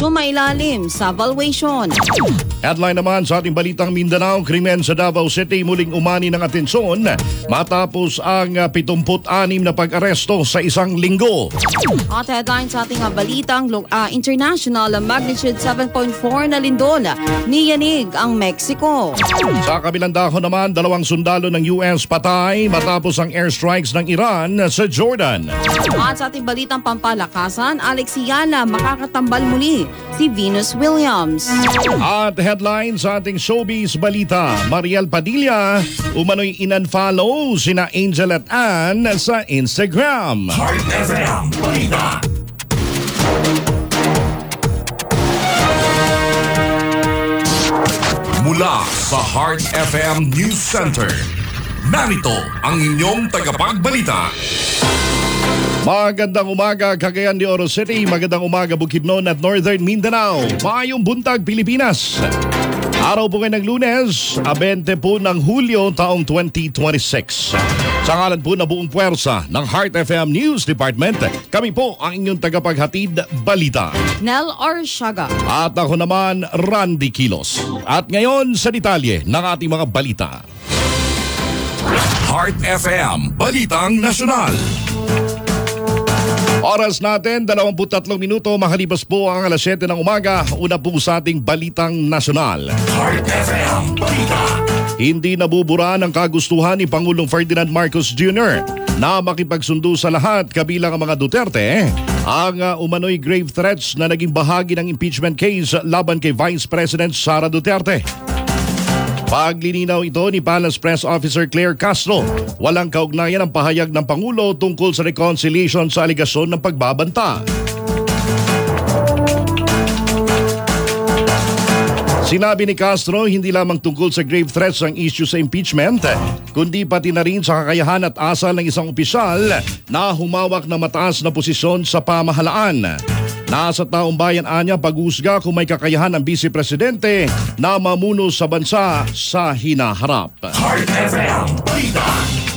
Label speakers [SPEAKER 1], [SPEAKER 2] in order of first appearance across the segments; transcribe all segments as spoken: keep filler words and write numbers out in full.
[SPEAKER 1] sumailalim sa valuation.
[SPEAKER 2] Headline naman sa ating balitang Mindanao, krimen sa Davao City muling umani ng atensyon matapos ang pituput-anim na pag-aresto sa isang linggo.
[SPEAKER 1] At headline sa ating balitang uh, international magnitude seven point four na lindol niyanig ang Mexico.
[SPEAKER 2] Sa kabilang dahon naman, dalawang sundalo ng U S patay matapos ang airstrikes ng Iran sa Jordan.
[SPEAKER 1] At sa ating balitang pampalakasan, Alex Yala makakatambal muli si Venus Williams.
[SPEAKER 2] At headline sa ating showbiz balita, Mariel Padilla umano'y in-unfollow sina Angel at Ann sa Instagram.
[SPEAKER 3] Heart F M Balita. Mula sa Heart F M News Center, narito ang inyong tagapagbalita.
[SPEAKER 2] Magandang umaga Cagayan de Oro City, magandang umaga Bukidnon at Northern Mindanao, maayong buntag Pilipinas. Araw po ngayon ng Lunes, twenty po ng Hulyo taong twenty twenty-six. Sa ngalan po na buong puwersa ng Heart F M News Department, kami po ang inyong tagapaghatid balita.
[SPEAKER 1] Nel Orshaga.
[SPEAKER 2] At ako naman, Randy Kilos. At ngayon sa detalye ng ating mga balita.
[SPEAKER 3] Heart F M Balitang Nasyonal.
[SPEAKER 2] Oras natin, dalawampu't tatlong minuto, makalipas po ang alas siyete ng umaga. Una po sa ating Balitang Nasyonal.
[SPEAKER 3] Heart F M Balita.
[SPEAKER 2] Hindi nabubura ng kagustuhan ni Pangulong Ferdinand Marcos Junior na makipagsundo sa lahat kabilang ang mga Duterte ang uh, umano'y grave threats na naging bahagi ng impeachment case laban kay Vice President Sara Duterte. Paglilinaw ito ni Palace Press Officer Claire Castro, walang kaugnayan ang pahayag ng Pangulo tungkol sa reconciliation sa aligasyon ng pagbabanta. Sinabi ni Castro, hindi lamang tungkol sa grave threats ang issue sa impeachment, kundi pati na rin sa kakayahan at asal ng isang opisyal na humawak ng mataas na posisyon sa pamahalaan. Nasa taong bayan anya pag-usga kung may kakayahan ang Vice Presidente na mamuno sa bansa sa hinaharap.
[SPEAKER 3] Heart F M Balita.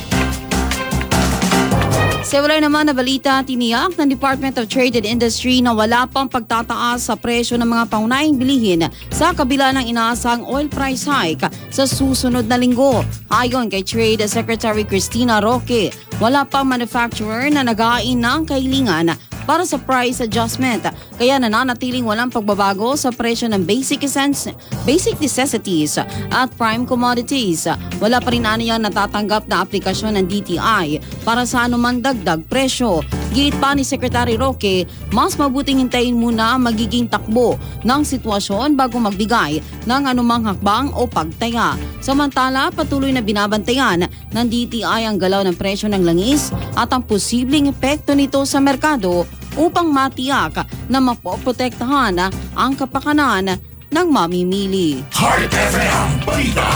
[SPEAKER 1] Sa wala naman na balita, tiniyak ng Department of Trade and Industry na wala pang pagtataas sa presyo ng mga pangunahing bilihin sa kabila ng inaasang oil price hike sa susunod na linggo. Ayon kay Trade Secretary Cristina Roque, wala pang manufacturer na nag-ain ng kahilingan para sa price adjustment. Kaya nananatiling walang pagbabago sa presyo ng basic essence, basic necessities at prime commodities. Wala pa rin aniyang natatanggap na aplikasyon ng D T I para sa anumang dagdag presyo. Giit pa ni Secretary Roque, mas mabuting hintayin muna magiging takbo ng sitwasyon bago magbigay ng anumang hakbang o pagtaya. Samantala, patuloy na binabantayan ng D T I ang galaw ng presyo ng langis at ang posibleng epekto nito sa merkado upang matiyak na mapoprotektahan ang kapakanan ng mamimili.
[SPEAKER 3] Heart F M Balita.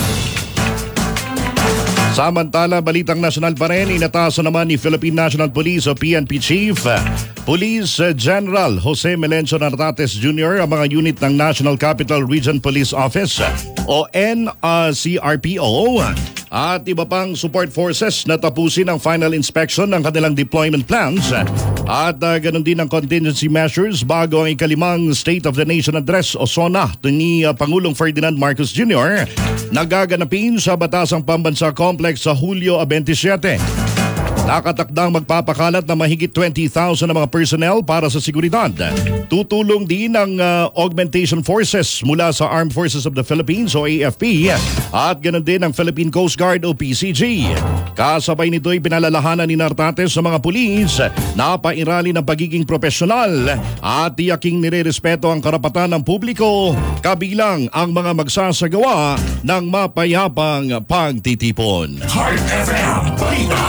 [SPEAKER 2] Samantala, balitang nasyonal pa rin, inataso naman ni Philippine National Police o P N P Chief Police General Jose Melencio Nartates Junior ang mga unit ng National Capital Region Police Office o N C R P O at iba pang support forces na tapusin ang final inspection ng kanilang deployment plans at uh, ganun din ang contingency measures bago ang ikalimang State of the Nation Address o SONA ni uh, Pangulong Ferdinand Marcos Junior na gaganapin sa Batasang Pambansa Complex sa Hulyo twenty-seven. Nakatakdang magpapakalat na mahigit twenty thousand na mga personnel para sa seguridad. Tutulong din ang uh, augmentation forces mula sa Armed Forces of the Philippines o A F P at ganoon din ang Philippine Coast Guard o P C G. Kasabay nito'y pinalalahanan ni Nartates sa mga pulis na pairali ng pagiging profesional at tiyaking nirerespeto ang karapatan ng publiko kabilang ang mga magsasagawa ng mapayapang pagtitipon.
[SPEAKER 3] Heart F M Balita.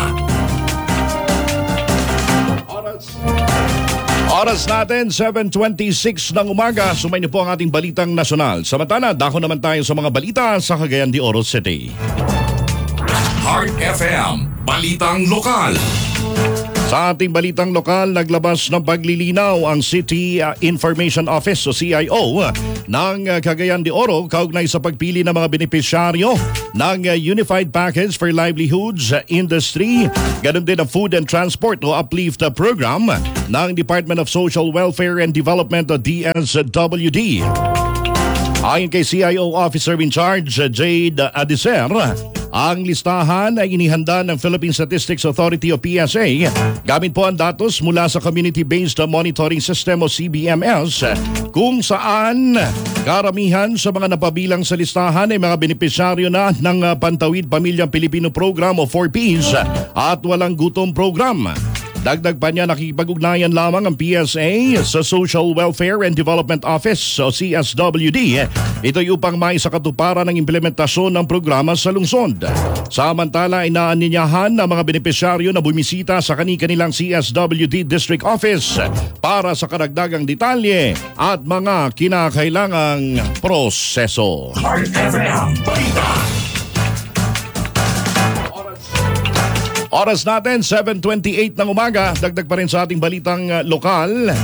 [SPEAKER 2] Oras natin, seven twenty-six ng umaga. Sumayin niyo po ang ating balitang nasyonal. Samantala, dako naman tayo sa mga balita sa Cagayan de Oro City.
[SPEAKER 3] Heart F M Balitang Lokal.
[SPEAKER 2] Sa ating balitang lokal, naglabas ng paglilinaw ang City uh, Information Office o C I O uh, ng uh, Cagayan de Oro kaugnay sa pagpili ng mga benepisyaryo ng uh, Unified Package for Livelihoods uh, Industry, ganun din ang Food and Transport o Uplift uh, Program ng Department of Social Welfare and Development o D S W D. Ayon kay C I O Officer in Charge uh, Jade Adiser, ang listahan ay inihanda ng Philippine Statistics Authority o P S A gamit po ang datos mula sa Community-Based Monitoring System o C B M S kung saan karamihan sa mga napabilang sa listahan ay mga benepisyaryo na ng Pantawid Pamilyang Pilipino Program o four Ps at Walang Gutom Program. Dagdag pa niya, nakikipag-ugnayan lamang ang P S A sa Social Welfare and Development Office o C S W D. Ito'y upang maisakatuparan ang implementasyon ng programa sa lungsod. Samantala, inaaninyahan ng mga benepisyaryo na bumisita sa kani-kanilang C S W D District Office para sa karagdagang detalye at mga kinakailangang proseso.
[SPEAKER 3] Heart F M Balita.
[SPEAKER 2] Oras natin, seven twenty-eight ng umaga. Dagdag pa rin sa ating balitang uh, lokal.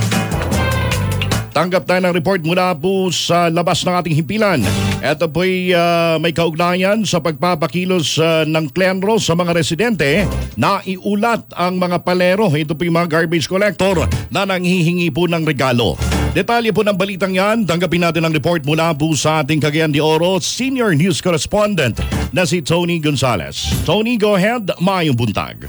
[SPEAKER 2] Tanggap tayo ng report mula po sa labas ng ating himpilan. Ito po'y uh, may kaugnayan sa pagpapakilos uh, ng Clenro sa mga residente na iulat ang mga palero. Ito po'y mga garbage collector na nanghihingi po ng regalo. Detalye po ng balitang yan, tanggapin natin ang report mula po sa ating Cagayan de Oro Senior News Correspondent na si Tony Gonzales. Tony, go ahead. Mayong buntag.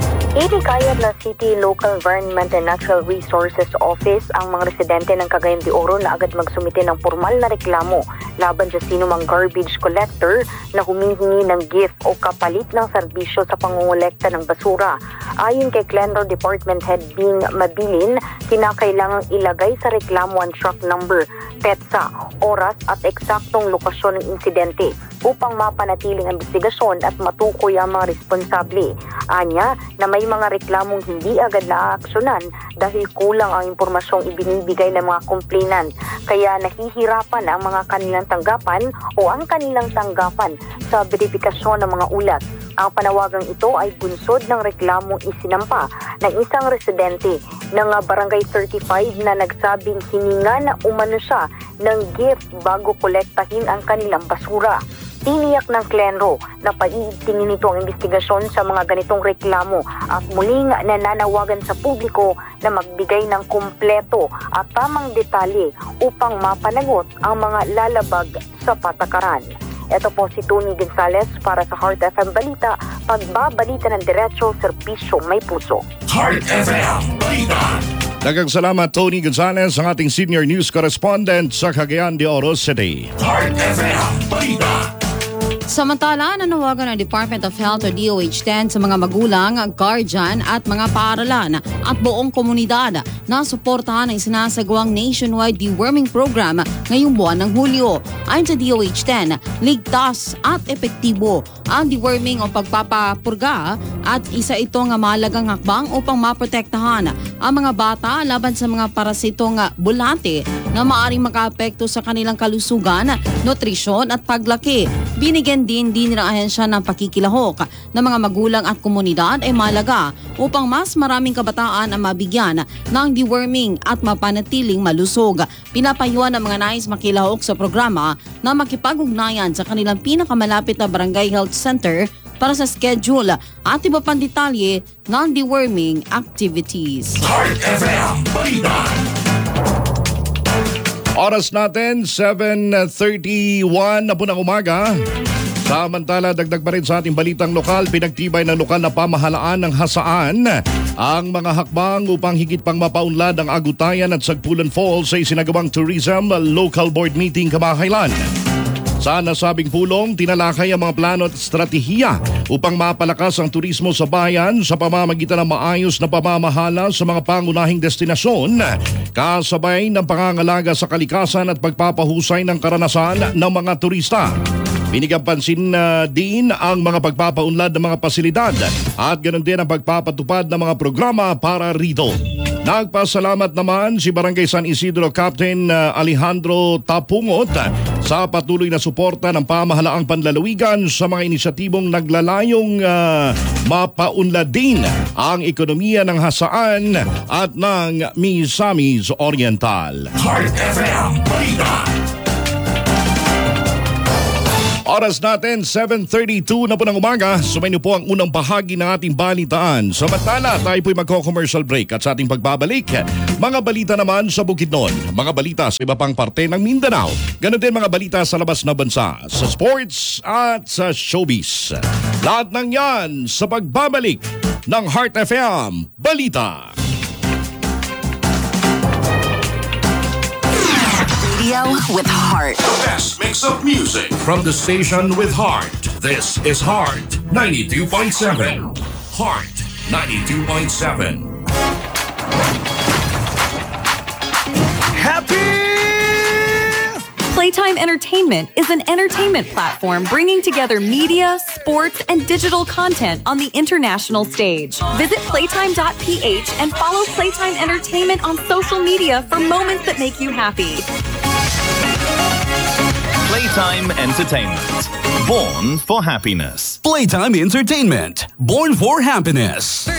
[SPEAKER 4] Inikayat ng City Local Environment and Natural Resources Office ang mga residente ng Cagayan de Oro na agad magsumite ng formal na reklamo laban sa sinumang garbage collector na humihingi ng gift o kapalit ng serbisyo sa pangungulekta ng basura. Ayon kay Clenro Department Head Bing Mabilin, kinakailangang ilagay sa reklamo ang truck number, petsa, oras at eksaktong lokasyon ng insidente upang mapanatiling investigasyon at matukoy ang mga responsable. Anya na may mga reklamong hindi agad naaaksyonan dahil kulang ang impormasyong ibinibigay ng mga complainant, kaya nahihirapan ang mga kanilang tanggapan o ang kanilang tanggapan sa verifikasyon ng mga ulat. Ang panawagang ito ay bunsod ng reklamong isinampa ng isang residente ng Barangay thirty-five na nagsabing hininga na umano siya ng gift bago kolektahin ang kanilang basura. Tiniyak ng Clenro na paiigtingin nito ang investigasyon sa mga ganitong reklamo at muling nananawagan sa publiko na magbigay ng kumpleto at tamang detalye upang mapanagot ang mga lalabag sa patakaran. Ito po si Tony Gonzales para sa Heart F M Balita, pagbabalita ng diretso, serbisyo may puso.
[SPEAKER 3] Heart F M Balita.
[SPEAKER 2] Daghang salamat, Tony Gonzales, ang ating Senior News Correspondent sa Cagayan de Oro City.
[SPEAKER 3] Heart F M Balita.
[SPEAKER 1] Samantala, nanawagan ng Department of Health o D O H ten sa mga magulang, guardian at mga paaralan at buong komunidad na suportahan ang sinasagawang nationwide deworming program ngayong buwan ng Hulyo. Ayon sa D O H ten, ligtas at epektibo ang deworming o pagpapapurga at isa itong mahalagang hakbang upang maprotektahan ang mga bata laban sa mga parasitong bulate na maaaring makaapekto sa kanilang kalusugan, nutrisyon at paglaki. Binigyan din din ng ahensya ng pakikilahok ng mga magulang at komunidad ay malaga upang mas maraming kabataan ang mabigyan ng deworming at mapanatiling malusog. Pinapayuhan ng mga nais makilahok sa programa na makipag-ugnayan sa kanilang pinakamalapit na Barangay Health Center para sa schedule at iba pang detalye ng deworming activities.
[SPEAKER 3] Heart F M Balita.
[SPEAKER 2] Oras natin, seven thirty-one na po ng umaga. Samantala, dagdag pa rin sa ating balitang lokal, pinagtibay ng lokal na pamahalaan ng Hasaan ang mga hakbang upang higit pang mapaunlad ang Agutayan at Sagpulan Falls sa isinagawang Tourism Local Board Meeting kamakailan. Sa nasabing pulong, tinalakay ang mga plano at estratehiya upang mapalakas ang turismo sa bayan sa pamamagitan ng maayos na pamamahala sa mga pangunahing destinasyon, kasabay ng pangangalaga sa kalikasan at pagpapahusay ng karanasan ng mga turista. Binigyan pansin na din ang mga pagpapaunlad ng mga pasilidad at ganoon din ang pagpapatupad ng mga programa para rito. Nagpasalamat naman si Barangay San Isidro Captain uh, Alejandro Tapungot sa patuloy na suporta ng pamahalaang panlalawigan sa mga inisyatibong naglalayong uh, mapaunlad din ang ekonomiya ng Hasaan at ng Misamis Oriental.
[SPEAKER 3] Heart F M Balita.
[SPEAKER 2] Oras natin, seven thirty-two na po ng umaga. Sumayin niyo po ang unang bahagi ng ating balitaan. Samantala, tayo po'y magko-commercial break at sa ating pagbabalik, mga balita naman sa Bukidnon, mga balita sa iba pang parte ng Mindanao, ganon din mga balita sa labas na bansa, sa sports at sa showbiz. Lahat ng yan sa pagbabalik ng Heart F M Balita.
[SPEAKER 5] Radio with heart.
[SPEAKER 3] The best mix of music from the station with heart. This is Heart ninety-two point seven. Heart ninety-two point seven.
[SPEAKER 6] Happy!
[SPEAKER 7] Playtime Entertainment is an entertainment platform bringing together media, sports, and digital content on the international stage. Visit playtime dot p h and follow Playtime Entertainment on social media for moments that make you happy.
[SPEAKER 6] Playtime Entertainment. Born for happiness. Playtime Entertainment. Born for happiness.